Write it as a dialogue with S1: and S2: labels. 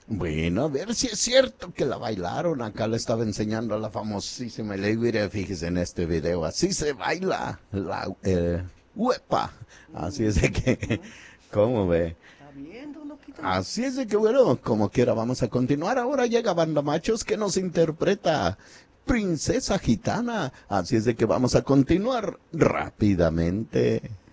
S1: Bueno, a ver si es cierto que la bailaron. Acá le estaba enseñando a la famosísima Elvira, fíjese en este video. Así se baila la huepa. Así es de que,
S2: Ujú.
S1: ¿cómo ve?
S2: Está bien, don Loquito.
S1: Así es de que, bueno, como quiera, vamos a continuar. Ahora llega Banda Machos que nos interpreta Princesa Gitana. Así es de que vamos a continuar rápidamente.